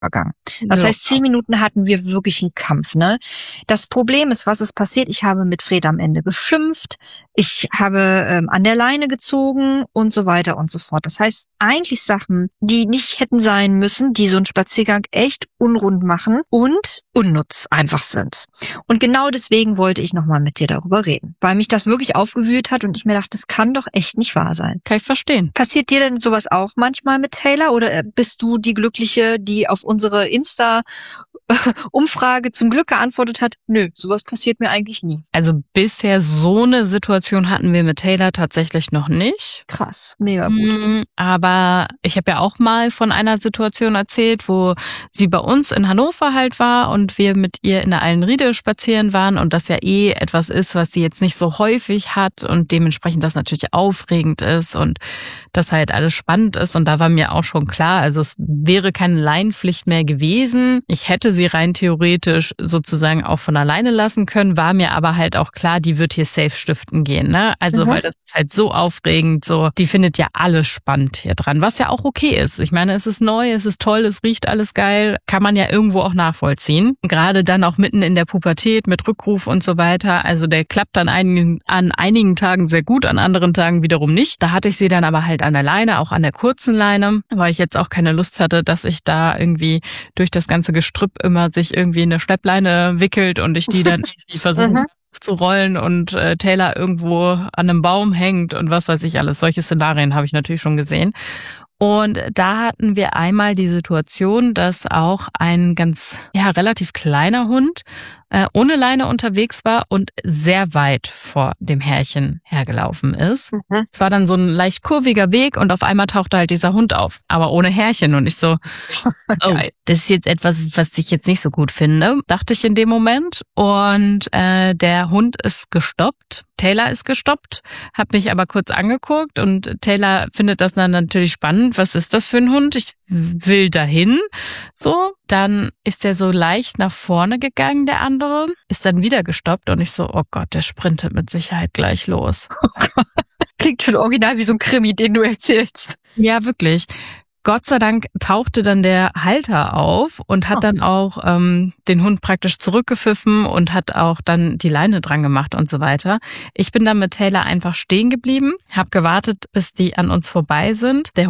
vergangen. Das heißt, 10 Minuten hatten wir wirklich einen Kampf, ne? Das Problem ist, was ist passiert? Ich habe mit Fred am Ende geschimpft, ich habe an der Leine gezogen und so weiter und so fort. Das heißt, eigentlich Sachen, die nicht hätten sein müssen, die so einen Spaziergang echt unrund machen und unnutz einfach sind. Und genau deswegen wollte ich nochmal mit dir darüber reden, weil mich das wirklich aufgewühlt hat und ich mir dachte, das kann doch echt nicht wahr sein. Kann ich verstehen. Passiert dir denn sowas auch manchmal mit Taylor oder bist du die Glückliche, die auf unsere Insta-Umfrage zum Glück geantwortet hat, nö, sowas passiert mir eigentlich nie? Also bisher so eine Situation hatten wir mit Taylor tatsächlich noch nicht. Krass, mega gut. Aber ich habe ja auch mal von einer Situation erzählt, wo sie bei uns in Hannover halt war und wir mit ihr in der Eilenriede spazieren waren und das ja etwas ist, was sie jetzt nicht so häufig hat und dementsprechend das natürlich aufregend ist und das halt alles spannend ist. Und da war mir auch schon klar, also es wäre keine Leinenpflicht mehr gewesen. Ich hätte sie rein theoretisch sozusagen auch von alleine lassen können, war mir aber halt auch klar, die wird hier safe stiften gehen, ne? Also weil das ist halt so aufregend, so die findet ja alles spannend hier dran, was ja auch okay ist. Ich meine, es ist neu, es ist toll, es riecht alles geil, kann man ja irgendwo auch nachvollziehen. Gerade dann auch mitten in der Pubertät mit Rückruf und so weiter. Also der klappt an einigen Tagen sehr gut, an anderen Tagen wiederum nicht. Da hatte ich sie dann aber halt an der Leine, auch an der kurzen Leine, weil ich jetzt auch keine Lust hatte, dass ich da irgendwie durch das ganze Gestrüpp immer sich irgendwie eine Schleppleine wickelt und ich die dann irgendwie versuche zu rollen und Taylor irgendwo an einem Baum hängt und was weiß ich alles. Solche Szenarien habe ich natürlich schon gesehen. Und da hatten wir einmal die Situation, dass auch ein relativ kleiner Hund ohne Leine unterwegs war und sehr weit vor dem Herrchen hergelaufen ist. Es war dann so ein leicht kurviger Weg und auf einmal tauchte halt dieser Hund auf, aber ohne Herrchen. Und ich so, oh, das ist jetzt etwas, was ich jetzt nicht so gut finde, dachte ich in dem Moment. Und der Hund ist gestoppt. Taylor ist gestoppt, hat mich aber kurz angeguckt und Taylor findet das dann natürlich spannend. Was ist das für ein Hund? Ich will dahin. So, dann ist er so leicht nach vorne gegangen, der andere, ist dann wieder gestoppt und ich so, oh Gott, der sprintet mit Sicherheit gleich los. Oh Gott. Klingt schon original wie so ein Krimi, den du erzählst. Ja, wirklich. Gott sei Dank tauchte dann der Halter auf und hat dann auch den Hund praktisch zurückgepfiffen und hat auch dann die Leine dran gemacht und so weiter. Ich bin dann mit Taylor einfach stehen geblieben, habe gewartet, bis die an uns vorbei sind. Der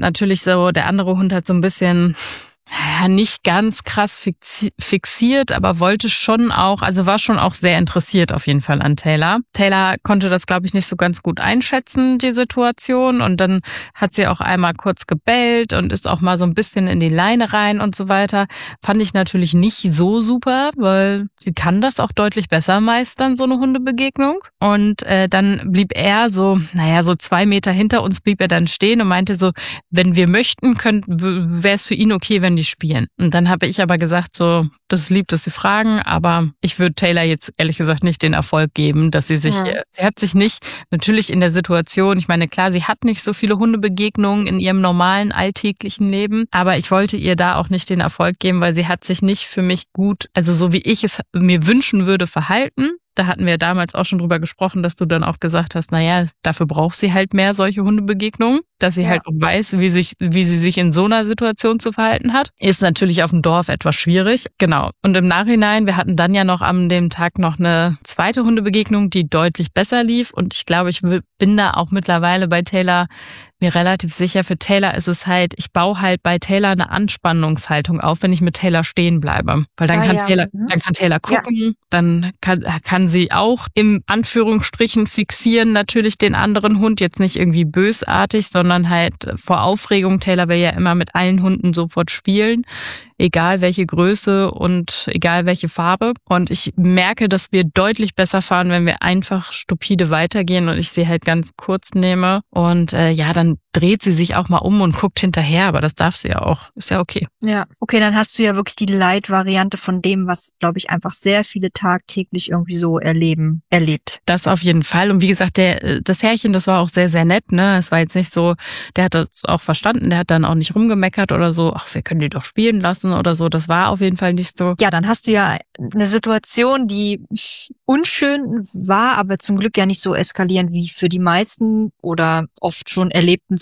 andere Hund hat so ein bisschen nicht ganz krass fixiert, aber wollte schon auch, also war schon auch sehr interessiert auf jeden Fall an Taylor. Taylor konnte das, glaube ich, nicht so ganz gut einschätzen, die Situation. Und dann hat sie auch einmal kurz gebellt und ist auch mal so ein bisschen in die Leine rein und so weiter. Fand ich natürlich nicht so super, weil sie kann das auch deutlich besser meistern, so eine Hundebegegnung. Und dann blieb er so 2 Meter hinter uns blieb er dann stehen und meinte so, wenn wir möchten, wäre es für ihn okay, wenn die spielen. Und dann habe ich aber gesagt, so, das ist lieb, dass Sie fragen, aber ich würde Taylor jetzt ehrlich gesagt nicht den Erfolg geben, dass sie hat sich nicht, natürlich in der Situation, ich meine, klar, sie hat nicht so viele Hundebegegnungen in ihrem normalen, alltäglichen Leben, aber ich wollte ihr da auch nicht den Erfolg geben, weil sie hat sich nicht für mich gut, also so wie ich es mir wünschen würde, verhalten. Da hatten wir damals auch schon drüber gesprochen, dass du dann auch gesagt hast, dafür braucht sie halt mehr solche Hundebegegnungen, dass sie halt auch weiß, wie sie sich in so einer Situation zu verhalten hat. Ist natürlich auf dem Dorf etwas schwierig. Genau. Und im Nachhinein, wir hatten dann ja noch an dem Tag noch eine zweite Hundebegegnung, die deutlich besser lief. Und ich glaube, ich bin da auch mittlerweile bei Taylor mir relativ sicher. Für Taylor ist es halt, ich baue halt bei Taylor eine Anspannungshaltung auf, wenn ich mit Taylor stehen bleibe. Weil dann kann Taylor gucken, dann kann sie auch im Anführungsstrichen fixieren natürlich den anderen Hund, jetzt nicht irgendwie bösartig, sondern halt vor Aufregung. Taylor will ja immer mit allen Hunden sofort spielen, egal welche Größe und egal welche Farbe. Und ich merke, dass wir deutlich besser fahren, wenn wir einfach stupide weitergehen und ich sie halt ganz kurz nehme. Und dann dreht sie sich auch mal um und guckt hinterher, aber das darf sie ja auch. Ist ja okay. Ja, okay, dann hast du ja wirklich die Light-Variante von dem, was, glaube ich, einfach sehr viele tagtäglich irgendwie so erlebt. Das auf jeden Fall. Und wie gesagt, das Herrchen, das war auch sehr, sehr nett, ne? Es war jetzt nicht so, der hat das auch verstanden, der hat dann auch nicht rumgemeckert oder so, ach, wir können die doch spielen lassen oder so. Das war auf jeden Fall nicht so. Ja, dann hast du ja eine Situation, die unschön war, aber zum Glück ja nicht so eskalierend wie für die meisten oder oft schon erlebten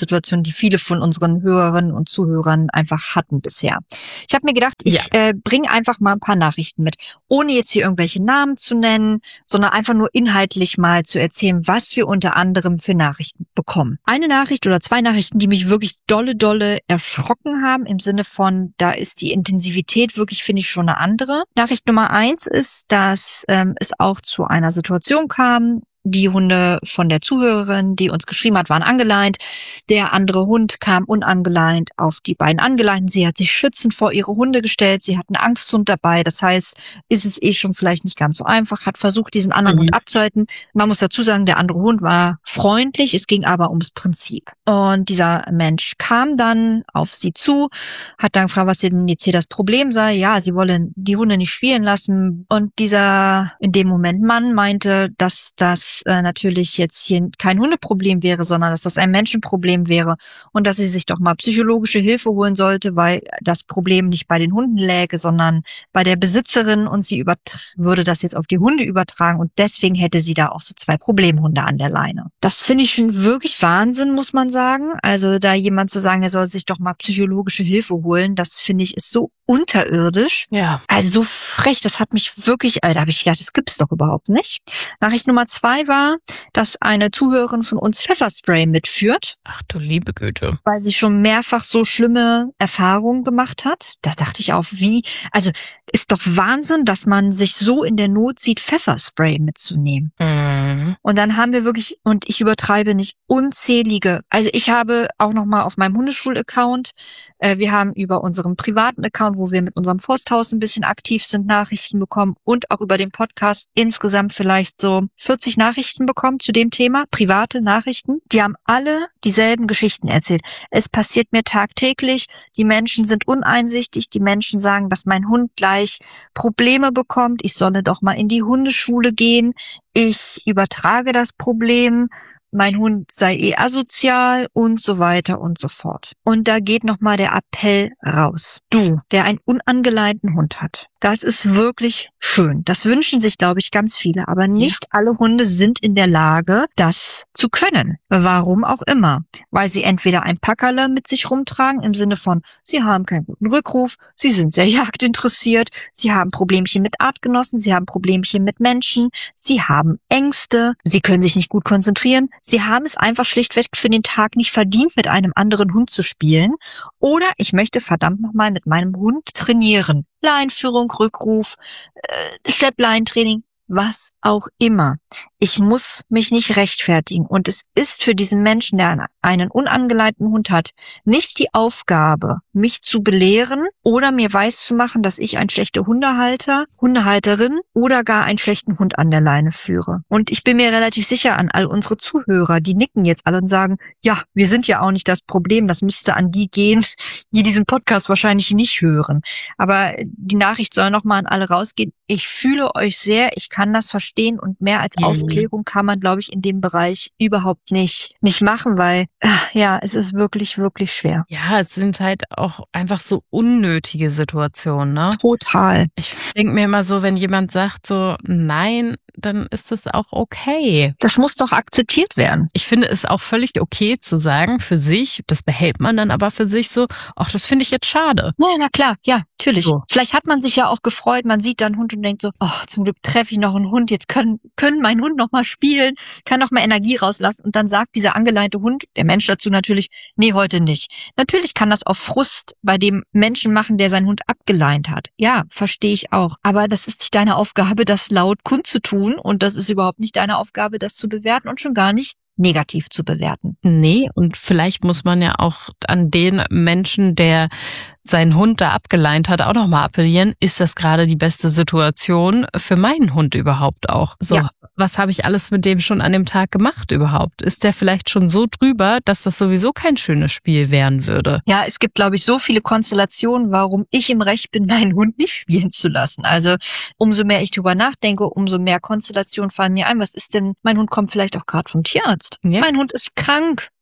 Situation, die viele von unseren Hörerinnen und Zuhörern einfach hatten bisher. Ich habe mir gedacht, ich bringe einfach mal ein paar Nachrichten mit, ohne jetzt hier irgendwelche Namen zu nennen, sondern einfach nur inhaltlich mal zu erzählen, was wir unter anderem für Nachrichten bekommen. Eine Nachricht oder zwei Nachrichten, die mich wirklich dolle erschrocken haben, im Sinne von, da ist die Intensivität wirklich, finde ich, schon eine andere. Nachricht Nummer 1 ist, dass es auch zu einer Situation kam. Die Hunde von der Zuhörerin, die uns geschrieben hat, waren angeleint. Der andere Hund kam unangeleint auf die beiden Angeleinten. Sie hat sich schützend vor ihre Hunde gestellt. Sie hat einen Angsthund dabei. Das heißt, ist es schon vielleicht nicht ganz so einfach. Hat versucht, diesen anderen Hund abzuhalten. Man muss dazu sagen, der andere Hund war freundlich. Es ging aber ums Prinzip. Und dieser Mensch kam dann auf sie zu, hat dann gefragt, was denn jetzt hier das Problem sei. Ja, sie wollen die Hunde nicht spielen lassen. Und dieser, in dem Moment Mann, meinte, dass das natürlich jetzt hier kein Hundeproblem wäre, sondern dass das ein Menschenproblem wäre und dass sie sich doch mal psychologische Hilfe holen sollte, weil das Problem nicht bei den Hunden läge, sondern bei der Besitzerin und sie würde das jetzt auf die Hunde übertragen und deswegen hätte sie da auch so 2 Problemhunde an der Leine. Das finde ich schon wirklich Wahnsinn, muss man sagen. Also da jemand zu sagen, er soll sich doch mal psychologische Hilfe holen, das finde ich ist so unterirdisch. Ja. Also so frech, das hat mich wirklich, da habe ich gedacht, das gibt's doch überhaupt nicht. Nachricht Nummer 2 war, dass eine Zuhörerin von uns Pfefferspray mitführt. Ach du liebe Güte. Weil sie schon mehrfach so schlimme Erfahrungen gemacht hat. Da dachte ich auch, also ist doch Wahnsinn, dass man sich so in der Not sieht, Pfefferspray mitzunehmen. Mhm. Und dann haben wir wirklich, und ich übertreibe nicht, unzählige, also ich habe auch nochmal auf meinem Hundeschul-Account, wir haben über unseren privaten Account, wo wir mit unserem Forsthaus ein bisschen aktiv sind, Nachrichten bekommen und auch über den Podcast insgesamt vielleicht so 40 Nachrichten bekommen zu dem Thema, private Nachrichten. Die haben alle dieselben Geschichten erzählt. Es passiert mir tagtäglich, die Menschen sind uneinsichtig, die Menschen sagen, dass mein Hund gleich Probleme bekommt, ich solle doch mal in die Hundeschule gehen, ich übertrage das Problem, mein Hund sei asozial und so weiter und so fort. Und da geht nochmal der Appell raus. Du, der einen unangeleinten Hund hat, das ist wirklich schön. Das wünschen sich, glaube ich, ganz viele. Aber nicht alle Hunde sind in der Lage, das zu können. Warum auch immer. Weil sie entweder ein Packerle mit sich rumtragen, im Sinne von, sie haben keinen guten Rückruf, sie sind sehr jagdinteressiert, sie haben Problemchen mit Artgenossen, sie haben Problemchen mit Menschen, sie haben Ängste, sie können sich nicht gut konzentrieren, sie haben es einfach schlichtweg für den Tag nicht verdient, mit einem anderen Hund zu spielen. Oder ich möchte verdammt nochmal mit meinem Hund trainieren. Leinführung, Rückruf, Schleppleintraining, was auch immer. Ich muss mich nicht rechtfertigen. Und es ist für diesen Menschen, der einen unangeleinten Hund hat, nicht die Aufgabe, mich zu belehren oder mir weiszumachen, dass ich ein schlechter Hundehalter, Hundehalterin oder gar einen schlechten Hund an der Leine führe. Und ich bin mir relativ sicher an all unsere Zuhörer, die nicken jetzt alle und sagen, ja, wir sind ja auch nicht das Problem, das müsste an die gehen, die diesen Podcast wahrscheinlich nicht hören. Aber die Nachricht soll nochmal an alle rausgehen. Ich fühle euch sehr, ich kann das verstehen und mehr als Aufklärung kann man, glaube ich, in dem Bereich überhaupt nicht machen, weil ja, es ist wirklich, wirklich schwer. Ja, es sind halt auch einfach so unnötige Situationen, ne? Total. Ich denke mir immer so, wenn jemand sagt so, nein, dann ist das auch okay. Das muss doch akzeptiert werden. Ich finde es auch völlig okay zu sagen, für sich, das behält man dann aber für sich so, ach, das finde ich jetzt schade. Ja, na klar, ja, natürlich. So. Vielleicht hat man sich ja auch gefreut, man sieht da einen Hund und denkt so, ach, zum Glück treffe ich noch einen Hund, jetzt können mein Hund noch mal spielen, kann noch mal Energie rauslassen und dann sagt dieser angeleinte Hund, der Mensch dazu natürlich, nee, heute nicht. Natürlich kann das auf Frust bei dem Menschen machen, der seinen Hund abgeleint hat. Ja, verstehe ich auch. Aber das ist nicht deine Aufgabe, das laut kundzutun und das ist überhaupt nicht deine Aufgabe, das zu bewerten und schon gar nicht negativ zu bewerten. Nee, und vielleicht muss man ja auch an den Menschen, der seinen Hund da abgeleint hat, auch nochmal appellieren, ist das gerade die beste Situation für meinen Hund überhaupt auch? So, ja. Was habe ich alles mit dem schon an dem Tag gemacht überhaupt? Ist der vielleicht schon so drüber, dass das sowieso kein schönes Spiel werden würde? Ja, es gibt, glaube ich, so viele Konstellationen, warum ich im Recht bin, meinen Hund nicht spielen zu lassen. Also umso mehr ich drüber nachdenke, umso mehr Konstellationen fallen mir ein. Was ist denn, mein Hund kommt vielleicht auch gerade vom Tierarzt. Ja. Mein Hund ist krank.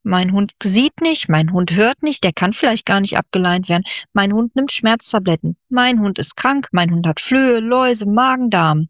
Mein Hund sieht nicht, mein Hund hört nicht, der kann vielleicht gar nicht abgeleint werden. Mein Hund nimmt Schmerztabletten. Mein Hund ist krank, mein Hund hat Flöhe, Läuse, Magen-Darm.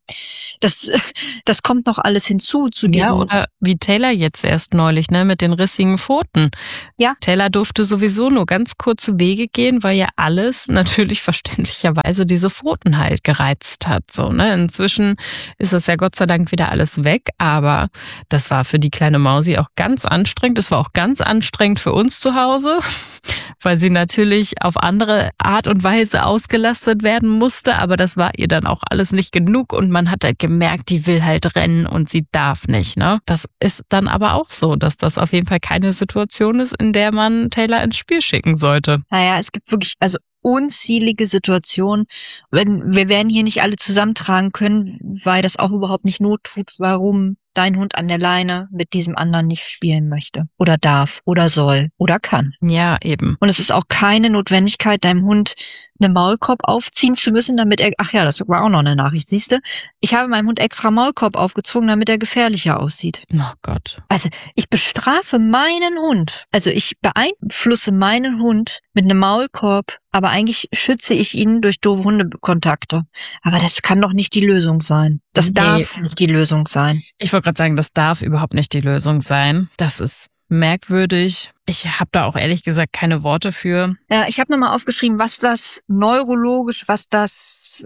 Das kommt noch alles hinzu zu diesem. Ja, oder wie Taylor jetzt erst neulich, ne, mit den rissigen Pfoten. Ja. Taylor durfte sowieso nur ganz kurze Wege gehen, weil ja alles natürlich verständlicherweise diese Pfoten halt gereizt hat, so, ne. Inzwischen ist das ja Gott sei Dank wieder alles weg, aber das war für die kleine Mausi auch ganz anstrengend. Es war auch ganz anstrengend für uns zu Hause, weil sie natürlich auf andere Art und Weise ausgelastet werden musste, aber das war ihr dann auch alles nicht genug und man hat halt gemerkt, die will halt rennen und sie darf nicht, ne? Das ist dann aber auch so, dass das auf jeden Fall keine Situation ist, in der man Taylor ins Spiel schicken sollte. Naja, es gibt wirklich, unzählige Situationen. Wir werden hier nicht alle zusammentragen können, weil das auch überhaupt nicht Not tut, warum dein Hund an der Leine mit diesem anderen nicht spielen möchte oder darf oder soll oder kann. Ja, eben. Und es ist auch keine Notwendigkeit, deinem Hund einen Maulkorb aufziehen zu müssen, damit er, ach ja, das war auch noch eine Nachricht, siehste. Ich habe meinem Hund extra Maulkorb aufgezogen, damit er gefährlicher aussieht. Oh Gott. Also ich bestrafe meinen Hund. Also ich beeinflusse meinen Hund mit einem Maulkorb, aber eigentlich schütze ich ihn durch doofe Hundekontakte. Aber das kann doch nicht die Lösung sein. Das darf nicht die Lösung sein. Ich wollte gerade sagen, das darf überhaupt nicht die Lösung sein. Das ist merkwürdig. Ich habe da auch ehrlich gesagt keine Worte für. Ja, ich habe nochmal aufgeschrieben, was das neurologisch, was das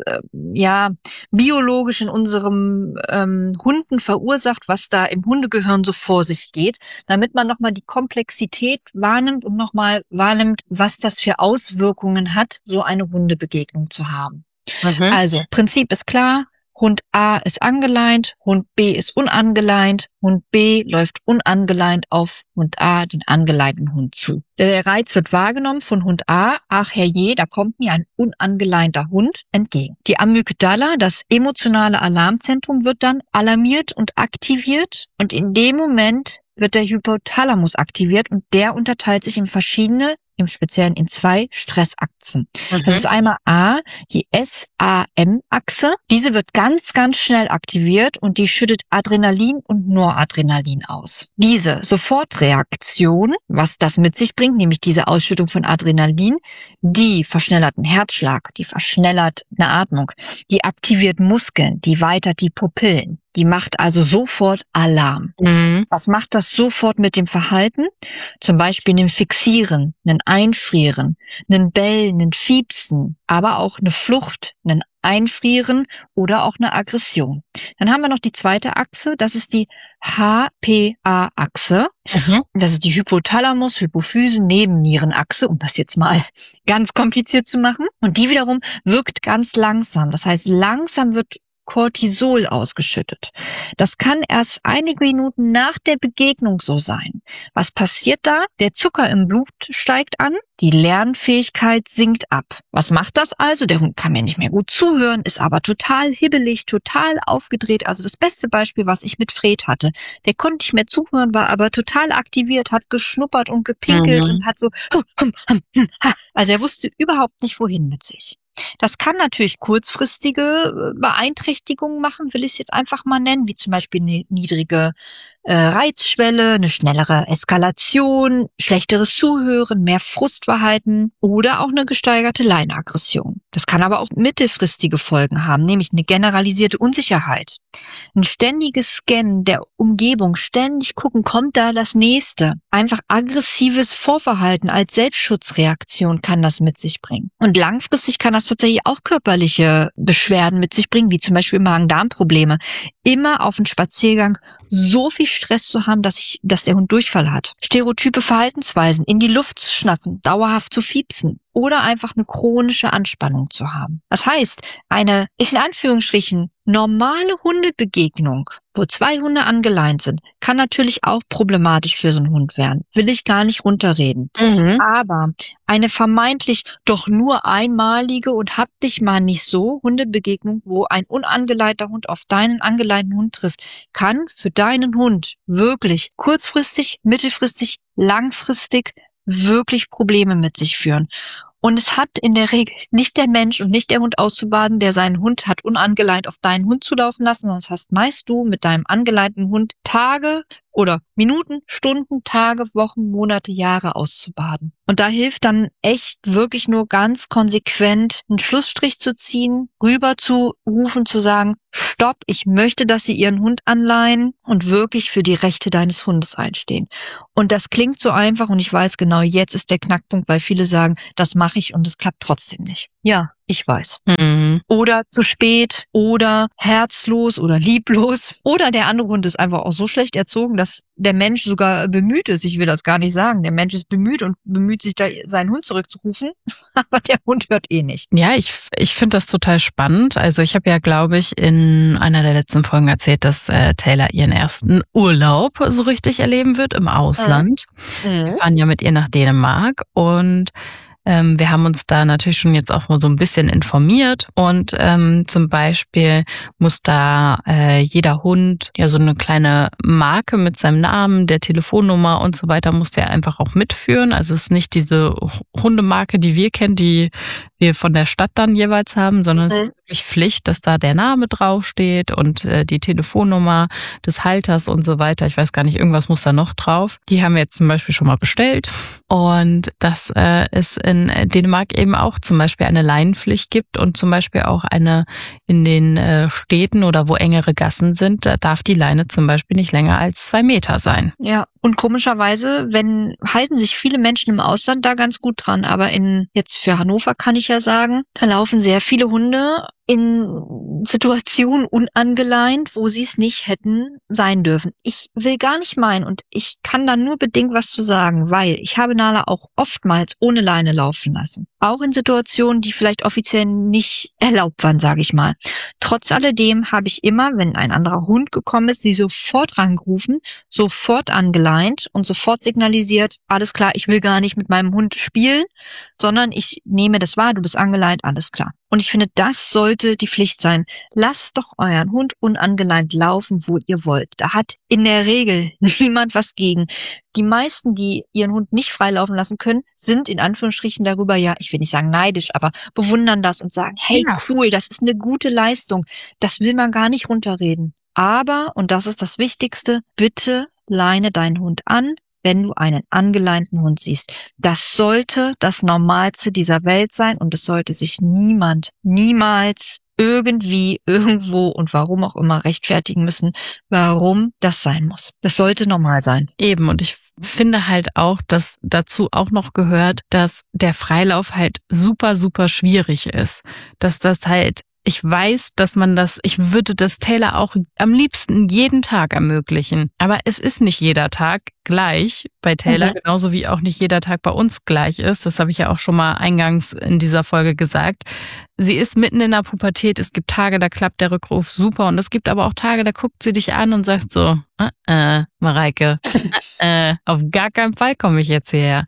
biologisch in unserem Hunden verursacht, was da im Hundegehirn so vor sich geht, damit man nochmal die Komplexität wahrnimmt und nochmal wahrnimmt, was das für Auswirkungen hat, so eine Hundebegegnung zu haben. Mhm. Also, Prinzip ist klar. Hund A ist angeleint, Hund B ist unangeleint, Hund B läuft unangeleint auf Hund A, den angeleinten Hund zu. Der Reiz wird wahrgenommen von Hund A, ach herrje, da kommt mir ein unangeleinter Hund entgegen. Die Amygdala, das emotionale Alarmzentrum, wird dann alarmiert und aktiviert und in dem Moment wird der Hypothalamus aktiviert und der unterteilt sich in verschiedene, im Speziellen in 2 Stressachsen. Das ist einmal A, die SAM-Achse. Diese wird ganz, ganz schnell aktiviert und die schüttet Adrenalin und Noradrenalin aus. Diese Sofortreaktion, was das mit sich bringt, nämlich diese Ausschüttung von Adrenalin, die verschnellert einen Herzschlag, die verschnellert eine Atmung, die aktiviert Muskeln, die weitert die Pupillen. Die macht also sofort Alarm. Mhm. Was macht das sofort mit dem Verhalten? Zum Beispiel ein Fixieren, ein Einfrieren, ein Bellen, ein Fiepsen, aber auch eine Flucht, ein Einfrieren oder auch eine Aggression. Dann haben wir noch die zweite Achse, das ist die HPA-Achse. Das ist die Hypothalamus-Hypophysen-Nebennierenachse, um das jetzt mal ganz kompliziert zu machen. Und die wiederum wirkt ganz langsam. Das heißt, langsam wird Cortisol ausgeschüttet. Das kann erst einige Minuten nach der Begegnung so sein. Was passiert da? Der Zucker im Blut steigt an, die Lernfähigkeit sinkt ab. Was macht das also? Der Hund kann mir nicht mehr gut zuhören, ist aber total hibbelig, total aufgedreht. Also das beste Beispiel, was ich mit Fred hatte. Der konnte nicht mehr zuhören, war aber total aktiviert, hat geschnuppert und gepinkelt und hat so, also er wusste überhaupt nicht, wohin mit sich. Das kann natürlich kurzfristige Beeinträchtigungen machen, will ich es jetzt einfach mal nennen, wie zum Beispiel eine niedrige Reizschwelle, eine schnellere Eskalation, schlechteres Zuhören, mehr Frustverhalten oder auch eine gesteigerte Leineaggression. Das kann aber auch mittelfristige Folgen haben, nämlich eine generalisierte Unsicherheit. Ein ständiges Scannen der Umgebung, ständig gucken, kommt da das Nächste. Einfach aggressives Vorverhalten als Selbstschutzreaktion kann das mit sich bringen. Und langfristig kann das tatsächlich auch körperliche Beschwerden mit sich bringen, wie zum Beispiel Magen-Darm-Probleme. Immer auf einen Spaziergang so viel Stress zu haben, dass der Hund Durchfall hat. Stereotype Verhaltensweisen, in die Luft zu schnappen, dauerhaft zu fiepsen oder einfach eine chronische Anspannung zu haben. Das heißt, eine, in Anführungsstrichen, normale Hundebegegnung, wo 2 Hunde angeleint sind, kann natürlich auch problematisch für so einen Hund werden. Will ich gar nicht runterreden. Aber eine vermeintlich doch nur einmalige und hab dich mal nicht so Hundebegegnung, wo ein unangeleinter Hund auf deinen angeleinten Hund trifft, kann für deinen Hund wirklich kurzfristig, mittelfristig, langfristig wirklich Probleme mit sich führen. Und es hat in der Regel nicht der Mensch und nicht der Hund auszubaden, der seinen Hund hat unangeleint auf deinen Hund zulaufen lassen. Das heißt, meist du mit deinem angeleinten Hund Tage oder Minuten, Stunden, Tage, Wochen, Monate, Jahre auszubaden. Und da hilft dann echt wirklich nur ganz konsequent einen Schlussstrich zu ziehen, rüber zu rufen, zu sagen, stopp, ich möchte, dass Sie Ihren Hund anleihen und wirklich für die Rechte deines Hundes einstehen. Und das klingt so einfach und ich weiß genau, jetzt ist der Knackpunkt, weil viele sagen, das mache ich und es klappt trotzdem nicht. Ja, ich weiß. Mhm. Oder zu spät oder herzlos oder lieblos. Oder der andere Hund ist einfach auch so schlecht erzogen, dass der Mensch sogar bemüht ist. Ich will das gar nicht sagen. Der Mensch ist bemüht und bemüht sich da seinen Hund zurückzurufen. Aber der Hund hört eh nicht. Ja, ich finde das total spannend. Also ich habe ja, glaube ich, in einer der letzten Folgen erzählt, dass Taylor ihren ersten Urlaub so richtig erleben wird im Ausland. Wir fahren ja mit ihr nach Dänemark und wir haben uns da natürlich schon jetzt auch mal so ein bisschen informiert und zum Beispiel muss da jeder Hund ja so eine kleine Marke mit seinem Namen, der Telefonnummer und so weiter muss der einfach auch mitführen. Also es ist nicht diese Hundemarke, die wir kennen, die wir von der Stadt dann jeweils haben, sondern es ist wirklich Pflicht, dass da der Name draufsteht und die Telefonnummer des Halters und so weiter. Ich weiß gar nicht, irgendwas muss da noch drauf. Die haben wir jetzt zum Beispiel schon mal bestellt und das ist in Dänemark eben auch zum Beispiel eine Leinenpflicht gibt und zum Beispiel auch eine in den Städten oder wo engere Gassen sind, da darf die Leine zum Beispiel nicht länger als 2 Meter sein. Ja, und komischerweise, halten sich viele Menschen im Ausland da ganz gut dran, aber jetzt für Hannover kann ich ja sagen, da laufen sehr viele Hunde in Situationen unangeleint, wo sie es nicht hätten sein dürfen. Ich will gar nicht meinen und ich kann da nur bedingt was zu sagen, weil ich habe Nala auch oftmals ohne Leine laufen lassen. Auch in Situationen, die vielleicht offiziell nicht erlaubt waren, sage ich mal. Trotz alledem habe ich immer, wenn ein anderer Hund gekommen ist, sie sofort rangerufen, sofort angeleint und sofort signalisiert, alles klar, ich will gar nicht mit meinem Hund spielen, sondern ich nehme das wahr, du bist angeleint, alles klar. Und ich finde, das sollte die Pflicht sein. Lasst doch euren Hund unangeleint laufen, wo ihr wollt. Da hat in der Regel niemand was gegen. Die meisten, die ihren Hund nicht freilaufen lassen können, sind in Anführungsstrichen darüber, ja, ich will nicht sagen neidisch, aber bewundern das und sagen, hey, Ja. cool, das ist eine gute Leistung. Das will man gar nicht runterreden. Aber, und das ist das Wichtigste, bitte leine deinen Hund an, wenn du einen angeleinten Hund siehst. Das sollte das Normalste dieser Welt sein und es sollte sich niemals irgendwie, irgendwo und warum auch immer rechtfertigen müssen, warum das sein muss. Das sollte normal sein. Eben, und ich finde halt auch, dass dazu auch noch gehört, dass der Freilauf halt super, super schwierig ist. Dass das halt, ich weiß, ich würde das Taylor auch am liebsten jeden Tag ermöglichen. Aber es ist nicht jeder Tag gleich bei Taylor, genauso wie auch nicht jeder Tag bei uns gleich ist. Das habe ich ja auch schon mal eingangs in dieser Folge gesagt. Sie ist mitten in der Pubertät. Es gibt Tage, da klappt der Rückruf super. Und es gibt aber auch Tage, da guckt sie dich an und sagt so, Mareike, auf gar keinen Fall komme ich jetzt hierher.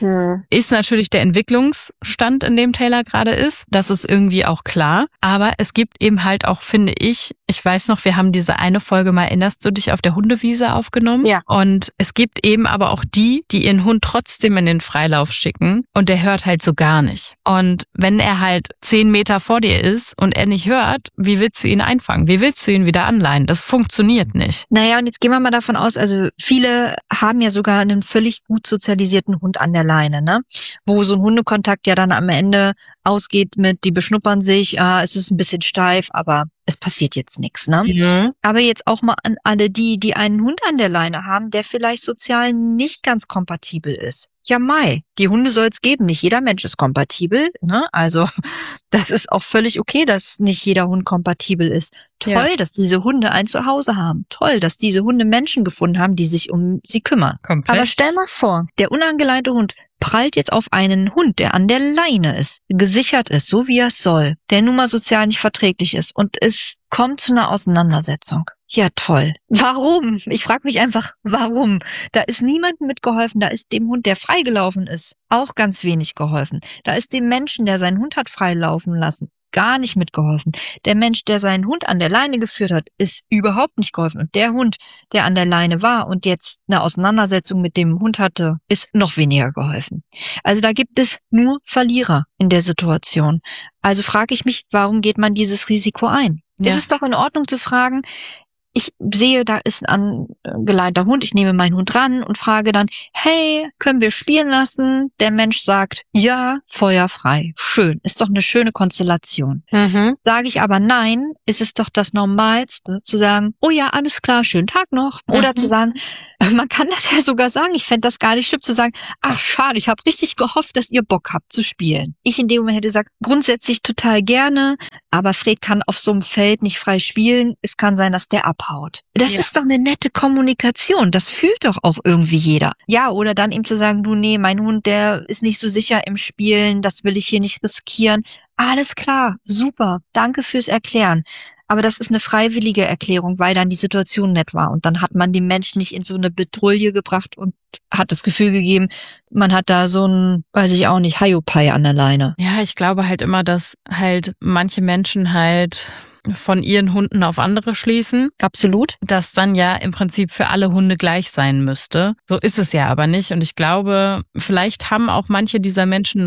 Ist natürlich der Entwicklungsstand, in dem Taylor gerade ist. Das ist irgendwie auch klar. Aber es gibt eben halt auch, finde ich weiß noch, wir haben diese eine Folge mal, erinnerst du dich, auf der Hundewiese aufgenommen? Ja. Und es gibt eben aber auch die ihren Hund trotzdem in den Freilauf schicken und der hört halt so gar nicht. Und wenn er halt 10 Meter vor dir ist und er nicht hört, wie willst du ihn einfangen? Wie willst du ihn wieder anleihen? Das funktioniert nicht. Naja, und jetzt gehen wir mal davon aus, also viele haben ja sogar einen völlig gut sozialisierten Hund an der Leine, ne? Wo so ein Hundekontakt ja dann am Ende ausgeht mit, die beschnuppern sich, es ist ein bisschen steif, aber es passiert jetzt nichts, ne? Aber jetzt auch mal an alle die einen Hund an der Leine haben, der vielleicht sozial nicht ganz kompatibel ist. Ja, die Hunde soll es geben, nicht jeder Mensch ist kompatibel, ne? Also das ist auch völlig okay, dass nicht jeder Hund kompatibel ist. Toll, dass diese Hunde ein Zuhause haben. Toll, dass diese Hunde Menschen gefunden haben, die sich um sie kümmern. Komplett. Aber stell mal vor, der unangeleinte Hund prallt jetzt auf einen Hund, der an der Leine ist, gesichert ist, so wie er es soll, der nun mal sozial nicht verträglich ist und es kommt zu einer Auseinandersetzung. Ja, toll. Warum? Ich frage mich einfach, warum? Da ist niemandem mitgeholfen. Da ist dem Hund, der freigelaufen ist, auch ganz wenig geholfen. Da ist dem Menschen, der seinen Hund hat freilaufen lassen, gar nicht mitgeholfen. Der Mensch, der seinen Hund an der Leine geführt hat, ist überhaupt nicht geholfen. Und der Hund, der an der Leine war und jetzt eine Auseinandersetzung mit dem Hund hatte, ist noch weniger geholfen. Also da gibt es nur Verlierer in der Situation. Also frage ich mich, warum geht man dieses Risiko ein? Ja. Es ist doch in Ordnung zu fragen, ich sehe, da ist ein angeleinter Hund, ich nehme meinen Hund ran und frage dann, hey, können wir spielen lassen? Der Mensch sagt, ja, feuerfrei. Schön, ist doch eine schöne Konstellation. Sage ich aber nein, ist es doch das Normalste, zu sagen, oh ja, alles klar, schönen Tag noch. Oder zu sagen, man kann das ja sogar sagen, ich fände das gar nicht schlimm, zu sagen, ach schade, ich habe richtig gehofft, dass ihr Bock habt zu spielen. Ich in dem Moment hätte gesagt, grundsätzlich total gerne, aber Fred kann auf so einem Feld nicht frei spielen. Es kann sein, dass der abhaut. Das ist doch eine nette Kommunikation. Das fühlt doch auch irgendwie jeder. Ja, oder dann ihm zu sagen, du, nee, mein Hund, der ist nicht so sicher im Spielen, das will ich hier nicht riskieren. Alles klar, super, danke fürs Erklären. Aber das ist eine freiwillige Erklärung, weil dann die Situation nett war. Und dann hat man den Menschen nicht in so eine Bedrulle gebracht und hat das Gefühl gegeben, man hat da so ein, weiß ich auch nicht, Hiopai an der Leine. Ja, ich glaube halt immer, dass halt manche Menschen halt von ihren Hunden auf andere schließen. Absolut. Das dann ja im Prinzip für alle Hunde gleich sein müsste. So ist es ja aber nicht. Und ich glaube, vielleicht haben auch manche dieser Menschen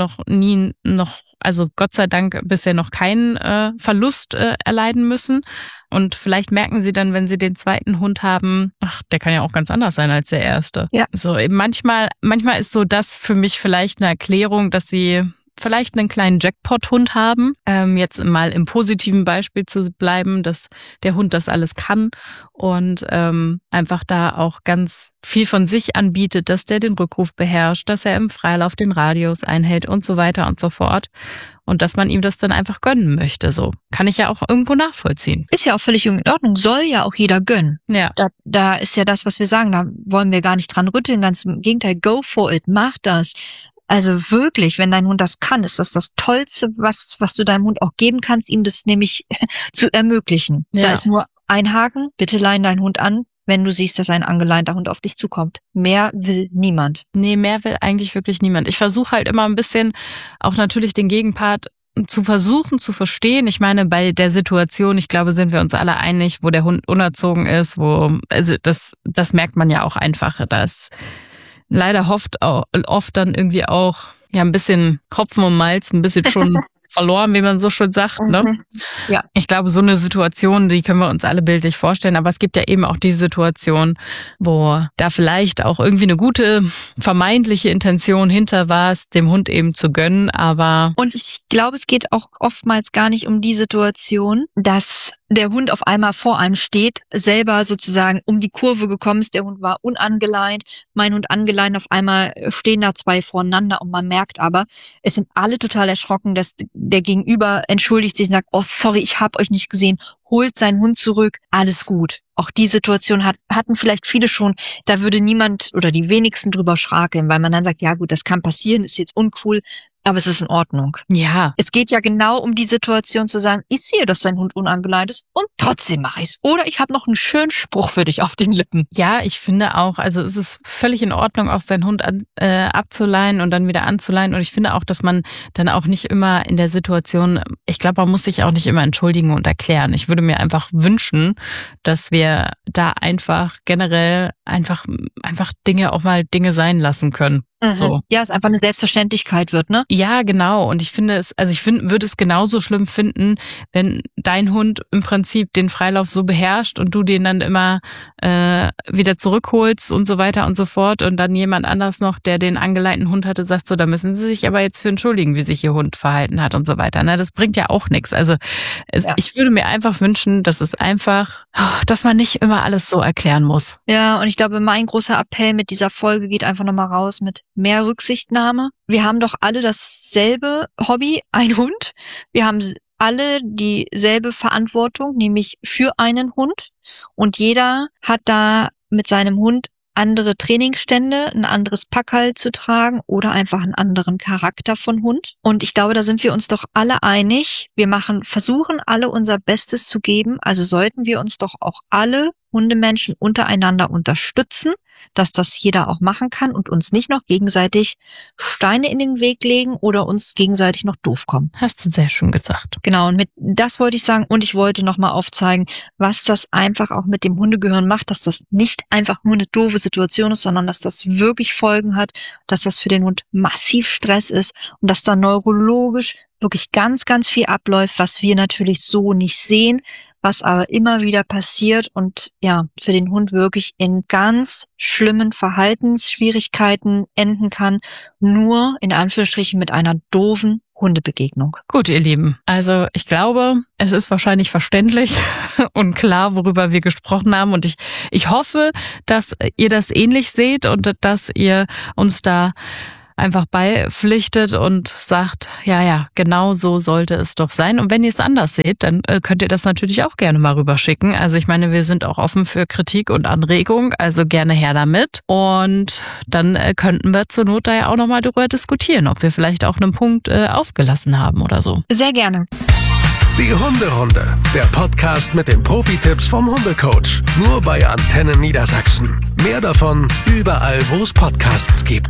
also Gott sei Dank bisher noch keinen Verlust erleiden müssen. Und vielleicht merken sie dann, wenn sie den zweiten Hund haben, ach, der kann ja auch ganz anders sein als der erste. Ja. So, eben manchmal ist so das für mich vielleicht eine Erklärung, dass sie vielleicht einen kleinen Jackpot-Hund haben, jetzt mal im positiven Beispiel zu bleiben, dass der Hund das alles kann und einfach da auch ganz viel von sich anbietet, dass der den Rückruf beherrscht, dass er im Freilauf den Radius einhält und so weiter und so fort. Und dass man ihm das dann einfach gönnen möchte. So kann ich ja auch irgendwo nachvollziehen. Ist ja auch völlig in Ordnung. Soll ja auch jeder gönnen. Ja. Da ist ja das, was wir sagen. Da wollen wir gar nicht dran rütteln. Ganz im Gegenteil, go for it. Mach das. Also wirklich, wenn dein Hund das kann, ist das Tollste, was du deinem Hund auch geben kannst, ihm das nämlich zu ermöglichen. Ja. Da ist nur ein Haken. Bitte leine deinen Hund an, wenn du siehst, dass ein angeleinter Hund auf dich zukommt. Mehr will niemand. Nee, mehr will eigentlich wirklich niemand. Ich versuche halt immer ein bisschen auch natürlich den Gegenpart zu versuchen zu verstehen. Ich meine, bei der Situation, ich glaube, sind wir uns alle einig, wo der Hund unerzogen ist, also das merkt man ja auch einfach, dass leider oft dann irgendwie auch ja ein bisschen Hopfen und Malz, ein bisschen schon verloren, wie man so schön sagt, ne? Ja. Ich glaube, so eine Situation, die können wir uns alle bildlich vorstellen, aber es gibt ja eben auch die Situation, wo da vielleicht auch irgendwie eine gute vermeintliche Intention hinter war, es dem Hund eben zu gönnen, aber... Und ich glaube, es geht auch oftmals gar nicht um die Situation, dass der Hund auf einmal vor einem steht, selber sozusagen um die Kurve gekommen ist, der Hund war unangeleint, mein Hund angeleint, auf einmal stehen da zwei voreinander und man merkt aber, es sind alle total erschrocken, dass der Gegenüber entschuldigt sich und sagt, oh sorry, ich habe euch nicht gesehen, holt seinen Hund zurück, alles gut. Auch die Situation hatten vielleicht viele schon, da würde niemand oder die wenigsten drüber schrakeln, weil man dann sagt, ja gut, das kann passieren, ist jetzt uncool, aber es ist in Ordnung. Ja. Es geht ja genau um die Situation zu sagen, ich sehe, dass dein Hund unangeleint ist und trotzdem mache ich's. Oder ich habe noch einen schönen Spruch für dich auf den Lippen. Ja, ich finde auch, also es ist völlig in Ordnung, auch seinen Hund abzuleihen und dann wieder anzuleihen. Und ich finde auch, dass man dann auch nicht immer in der Situation, ich glaube, man muss sich auch nicht immer entschuldigen und erklären. Ich würde mir einfach wünschen, dass wir da einfach generell einfach Dinge auch mal Dinge sein lassen können. So. Ja, es einfach eine Selbstverständlichkeit wird, ne? Ja, genau. Und ich würde es genauso schlimm finden, wenn dein Hund im Prinzip den Freilauf so beherrscht und du den dann immer wieder zurückholst und so weiter und so fort und dann jemand anders noch, der den angeleinten Hund hatte, sagt so, da müssen sie sich aber jetzt für entschuldigen, wie sich ihr Hund verhalten hat und so weiter. Ne? Das bringt ja auch nichts. Also ich würde mir einfach wünschen, dass dass man nicht immer alles so erklären muss. Ja, und ich glaube, mein großer Appell mit dieser Folge geht einfach nochmal raus mit mehr Rücksichtnahme. Wir haben doch alle dasselbe Hobby, ein Hund. Wir haben alle dieselbe Verantwortung, nämlich für einen Hund. Und jeder hat da mit seinem Hund andere Trainingsstände, ein anderes Packerl zu tragen oder einfach einen anderen Charakter von Hund. Und ich glaube, da sind wir uns doch alle einig. Wir versuchen alle unser Bestes zu geben. Also sollten wir uns doch auch alle Hundemenschen untereinander unterstützen, dass das jeder auch machen kann und uns nicht noch gegenseitig Steine in den Weg legen oder uns gegenseitig noch doof kommen. Hast du sehr schön gesagt. Genau, und das wollte ich sagen und ich wollte nochmal aufzeigen, was das einfach auch mit dem Hundegehirn macht, dass das nicht einfach nur eine doofe Situation ist, sondern dass das wirklich Folgen hat, dass das für den Hund massiv Stress ist und dass da neurologisch wirklich ganz, ganz viel abläuft, was wir natürlich so nicht sehen, was aber immer wieder passiert und ja, für den Hund wirklich in ganz schlimmen Verhaltensschwierigkeiten enden kann, nur in Anführungsstrichen mit einer doofen Hundebegegnung. Gut, ihr Lieben. Also ich glaube, es ist wahrscheinlich verständlich und klar, worüber wir gesprochen haben. Und ich hoffe, dass ihr das ähnlich seht und dass ihr uns da einfach beipflichtet und sagt, ja, genau so sollte es doch sein. Und wenn ihr es anders seht, dann könnt ihr das natürlich auch gerne mal rüberschicken. Also ich meine, wir sind auch offen für Kritik und Anregung, also gerne her damit. Und dann könnten wir zur Not da ja auch nochmal darüber diskutieren, ob wir vielleicht auch einen Punkt ausgelassen haben oder so. Sehr gerne. Die Hunderunde, der Podcast mit den Profi-Tipps vom Hundecoach. Nur bei Antenne Niedersachsen. Mehr davon überall, wo es Podcasts gibt.